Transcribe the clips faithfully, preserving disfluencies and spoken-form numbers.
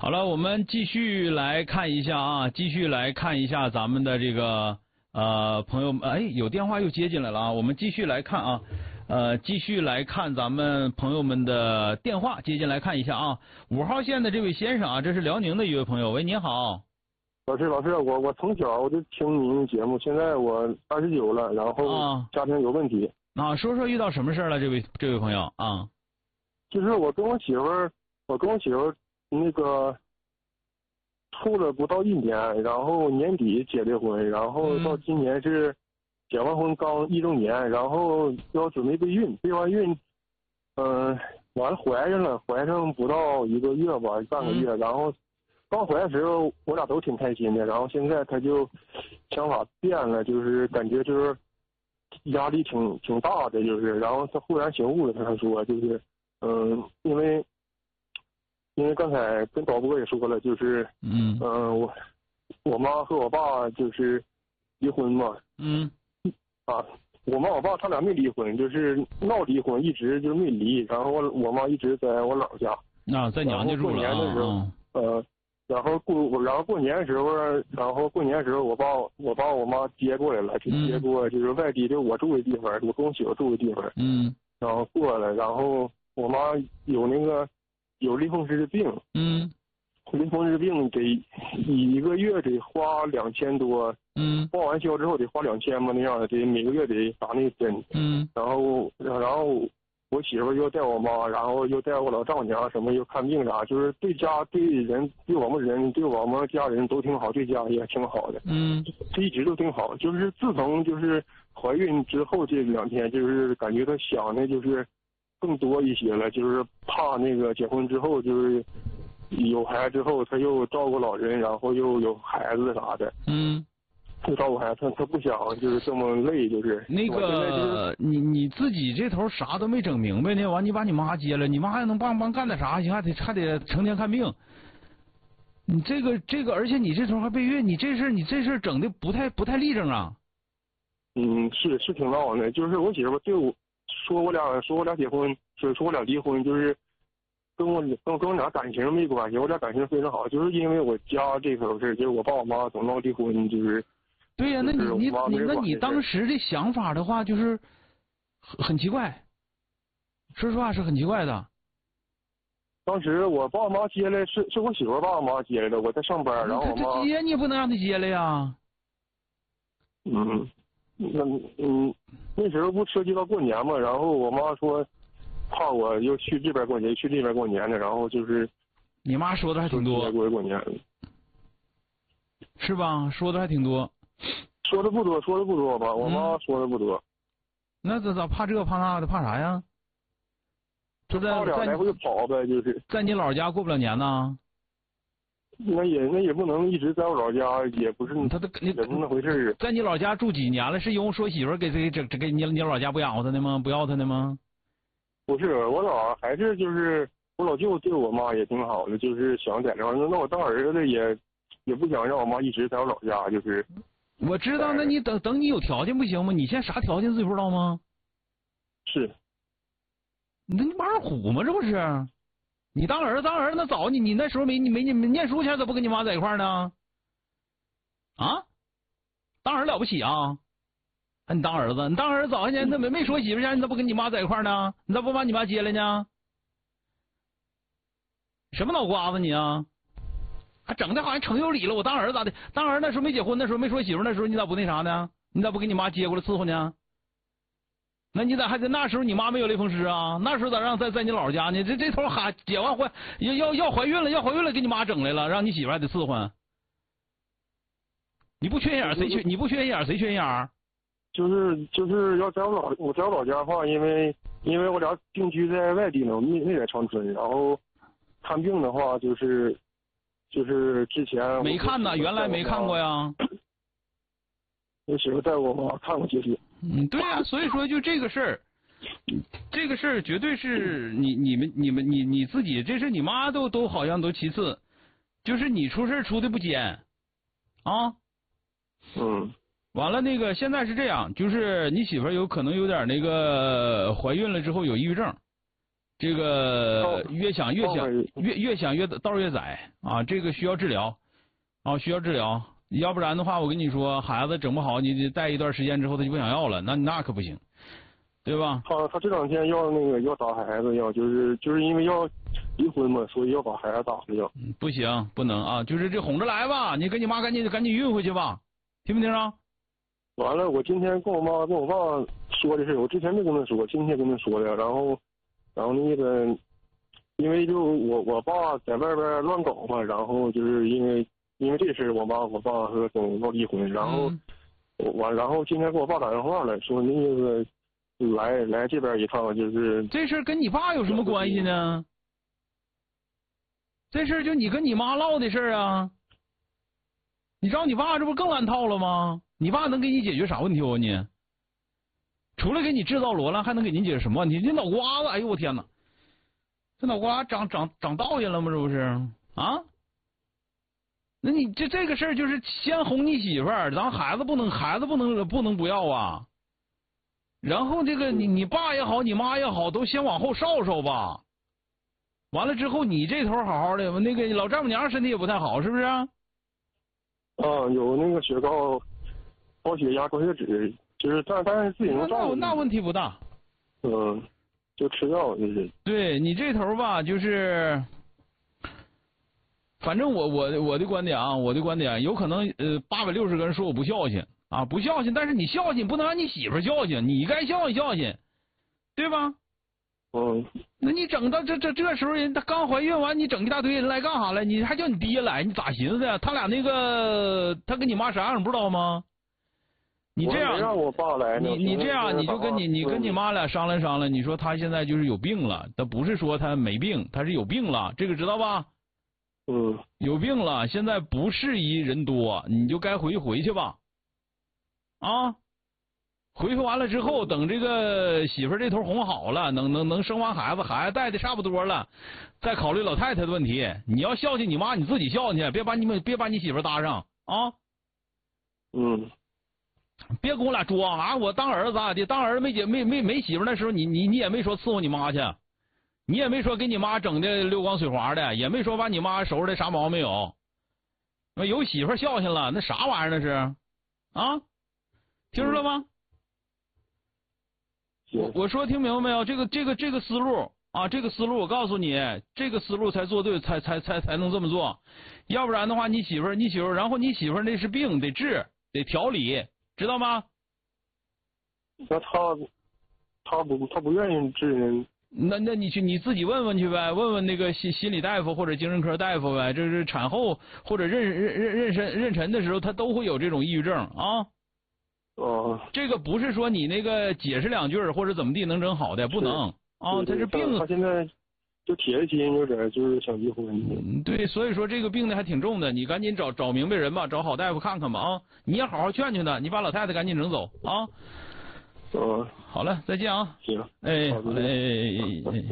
好了，我们继续来看一下啊，继续来看一下咱们的这个呃朋友们，哎，有电话又接进来了啊，我们继续来看啊，呃，继续来看咱们朋友们的电话接进来看一下啊。五号线的这位先生啊，这是辽宁的一位朋友，喂，您好。 老师，老师，我我从小我就听您节目，现在我二十九了，然后家庭有问题。 啊，说说遇到什么事了，这位这位朋友啊？ 就是我跟我媳妇儿，我跟我媳妇儿那个处了不到一年，然后年底结的婚，然后到今年是结完婚刚一周年，然后要准备备孕，备完孕，嗯、呃，完了怀上了，怀上不到一个月吧，半个月，嗯、然后。刚怀的时候，我俩都挺开心的，然后现在他就想法变了，就是感觉就是压力挺挺大的，就是，然后他忽然醒悟了，他说就是，嗯，因为因为刚才跟导播也说了，就是嗯嗯、呃，我我妈和我爸就是离婚嘛，嗯啊，我妈我爸他俩没离婚，就是闹离婚，一直就没离，然后我我妈一直在我姥家， 啊，在娘家住了啊， 过年的时候， 嗯、 呃。然后过，然后过年的时候，然后过年的时候，我把我把我妈接过来了，就接过就是外地，就我住的地方，我跟我媳妇住的地方。嗯。然后过来，然后我妈有那个有类风湿的病。嗯。类风湿病得一个月得花两千多。嗯。报完销之后得花两千吧那样的，得每个月得打那个针。嗯。然后，然后。我媳妇又带我妈，然后又带我老丈母娘什么又看病啥，就是对家对人对我们人对我们家人都挺好，对家也挺好的。嗯，这一直都挺好。就是自从就是怀孕之后这两天，就是感觉她想的就是更多一些了，就是怕那个结婚之后就是有孩子之后，她又照顾老人，然后又有孩子啥的。嗯。就照顾孩子，他他不想就是这么累，就是那个、就是、你你自己这头啥都没整明白呢，完你把你妈接了，你妈还能帮帮干点啥？你还得还得成天看病。你这个这个，而且你这头还备孕，你这事你这事整的不太不太立正啊。 嗯，是是挺闹的，就是我媳妇对我说我俩说我俩结婚，说说我俩离婚，就是跟我跟跟我俩感情没关系，我俩感情非常好，就是因为我家这口事，就是我爸我妈总闹离婚，就是。 对呀、啊，那你你你那你当时的想法的话，就是很很奇怪，说实话是很奇怪的。 当时我爸妈接来是是我媳妇爸妈接来的，我在上班，然后我妈接你也不能让他接来呀。 嗯，那嗯那时候不涉及到过年嘛，然后我妈说怕我又去这边过年，去这边过年的，然后就是你妈说的还挺多， 过过年是吧？说的还挺多。 说的不多，说的不多吧，我妈说的不多。嗯、 那咋咋怕这怕那的，怕啥呀？就在在来回跑呗，就是在你姥家过不了年呢。 那也那也不能一直在我老家，也不是他的也不是那回事。 在你老家住几年了？是因为说媳妇给这这给你你老家不养活他呢吗？不要他呢吗？ 不是，我老还是就是我老舅对我妈也挺好的，就是想在这，那我当儿子也也不想让我妈一直在我老家，就是。 我知道，那你等等你有条件不行吗？你现在啥条件自己不知道吗？ 是。 你那你马上虎吗？这不是？你当儿子当儿子那早你你那时候没你没你念书前咋不跟你妈在一块儿呢？啊？当儿子了不起啊？你当儿子，你当儿子早些年那没没说媳妇前你咋不跟你妈在一块儿呢？你咋不把你妈接来呢？什么脑瓜子你啊？还整的好像成有理了，我当儿子咋的？当儿子那时候没结婚，那时候没说媳妇，那时候你咋不那啥呢？你咋不给你妈接过来伺候呢？那你咋还在那时候你妈没有类风湿啊？那时候咋让在在你姥家呢？这这头还结完婚要要要怀孕了，要怀孕了给你妈整来了，让你媳妇还得伺候。你不缺眼谁缺？你不缺眼谁缺眼？ 就是就是要在我老我在我老家的话，因为因为我俩定居在外地呢，没没在长春，然后看病的话就是。就是之前没看呢，原来没看过呀。 我媳妇带我妈看过些许。 嗯，对呀、啊，所以说就这个事儿，这个事儿绝对是你你们你们你你自己，这是你妈都都好像都其次，就是你出事出的不尖啊。 嗯。 完了，那个现在是这样，就是你媳妇有可能有点那个怀孕了之后有抑郁症。 这个越想越想越越想越道越窄啊，这个需要治疗啊，需要治疗，要不然的话，我跟你说，孩子整不好，你带一段时间之后他就不想要了，那那可不行，对吧？ 他他这两天要那个要打孩子，要就是就是因为要离婚嘛，所以要把孩子打了要。 不行，不能啊，就是这哄着来吧，你跟你妈赶紧赶紧运回去吧，听没听着？ 完了，我今天跟我妈跟我爸说的是，我之前没跟他说，今天跟他说的，然后，然后那个，因为就我我爸在外边乱搞嘛，然后就是因为因为这事，我妈我爸和跟我闹离婚，然后，我完、嗯，然后今天给我爸打电话了，说那个来来这边一趟，就是这事跟你爸有什么关系呢？这事就你跟你妈唠的事啊，你找你爸这不更乱套了吗？你爸能给你解决啥问题啊你？除了给你制造罗乱，还能给您解决什么问题？你脑瓜子，哎呦我天哪，这脑瓜长长长道去了吗？这不是啊？那你这这个事儿就是先哄你媳妇儿，然后孩子不能孩子不能不能不要啊。然后这个你你爸也好，你妈也好，都先往后稍稍吧。完了之后，你这头好好的，那个老丈母娘身体也不太好，是不是？啊， 有那个血高。高血压、高血脂，就是但但是自己能照顾。 那那问题不大。 嗯，就吃药就是。 对你这头吧，就是，反正我我我的观点啊，我的观点有可能呃八百六十个人说我不孝心啊，不孝心，但是你孝心不能让你媳妇孝心，你该孝心孝心，对吧？ 嗯。 那你整到这这这时候人她刚怀孕完，你整一大堆人来干啥来？你还叫你爹来，你咋寻思的？他俩那个他跟你妈啥样不知道吗？你这样， 让我爸来你你这样，你就跟你你跟你妈俩商量商量。你说他现在就是有病了，他不是说他没病，他是有病了，这个知道吧？ 嗯。 有病了，现在不适宜人多，你就该回回去吧。啊，回去完了之后，等这个媳妇儿这头哄好了，能能能生完孩子，孩子带的差不多了，再考虑老太太的问题。你要孝敬你妈，你自己孝敬去，别把你们别把你媳妇儿搭上啊。 嗯。 别跟我俩装啊！我当儿子咋的？当儿子没姐没没没媳妇那时候，你你你也没说伺候你妈去，你也没说给你妈整的溜光水滑的，也没说把你妈收拾的啥毛病没有。那有媳妇孝心了，那啥玩意儿那是？啊，听着了吗？我我说听明白没有？这个这个这个思路啊，这个思路我告诉你，这个思路才做对，才才才才能这么做，要不然的话，你媳妇你媳妇，然后你媳妇那是病，得治，得调理。知道吗？ 那他他不他不愿意治呢。 那那你去你自己问问去呗，问问那个心心理大夫或者精神科大夫呗。这是产后或者妊妊妊娠妊娠的时候，他都会有这种抑郁症啊。 哦。这个不是说你那个解释两句或者怎么地能整好的，不能啊。他是病。 他现在就铁了心有点就是想离婚。 嗯，对，所以说这个病呢还挺重的，你赶紧找找明白人吧，找好大夫看看吧啊！你也好好劝劝他，你把老太太赶紧整走啊！ 嗯， 好了，再见啊！ 行， 哎，好嘞，哎哎哎哎。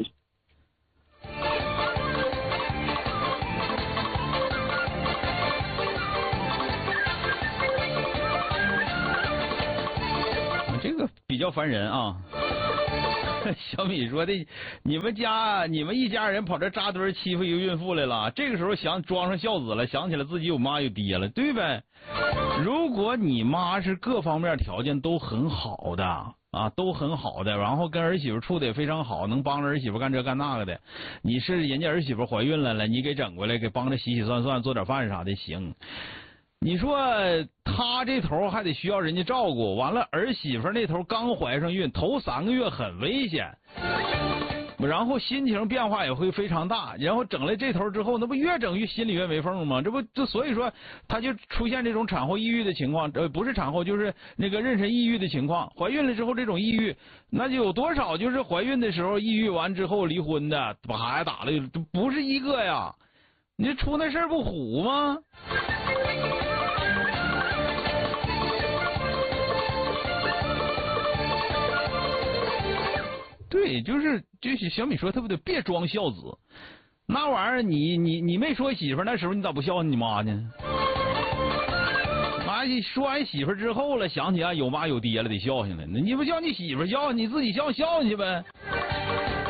这个比较烦人啊。小米说的，你们家你们一家人跑这扎堆欺负一个孕妇来了，这个时候想装上孝子了，想起来自己有妈有爹了，对呗？如果你妈是各方面条件都很好的啊，都很好的，然后跟儿媳妇处的也非常好，能帮着儿媳妇干这干那个的，你是人家儿媳妇怀孕了了，你给整过来，给帮着洗洗涮涮，做点饭啥的，行。你说他这头还得需要人家照顾，完了儿媳妇那头刚怀上孕，头三个月很危险，然后心情变化也会非常大，然后整了这头之后，那不越整越心里越没缝吗？这不这所以说他就出现这种产后抑郁的情况，呃不是产后就是那个妊娠抑郁的情况，怀孕了之后这种抑郁，那就有多少就是怀孕的时候抑郁完之后离婚的，把孩子打了，不是一个呀，你出那事儿不虎吗？对，就是就是小米说，他不得别装孝子，那玩意儿你你你没说媳妇那时候，你咋不孝顺你妈呢？妈，说完媳妇之后了，想起来有妈有爹了，得孝顺了。你不叫你媳妇孝，你自己孝孝去呗。